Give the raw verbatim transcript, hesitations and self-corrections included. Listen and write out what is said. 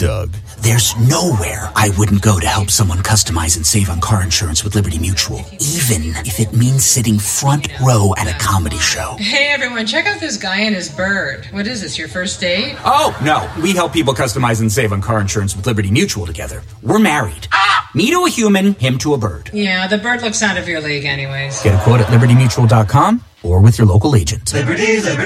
Doug. There's nowhere I wouldn't go to help someone customize and save on car insurance with Liberty Mutual, even if it means sitting front row at a comedy show. Hey, everyone, check out this guy and his bird. What is this, your first date? Oh, no. We help people customize and save on car insurance with Liberty Mutual together. We're married. Ah! Me to a human, him to a bird. Yeah, the bird looks out of your league anyways. Get a quote at liberty mutual dot com or with your local agent. Liberty, Liberty.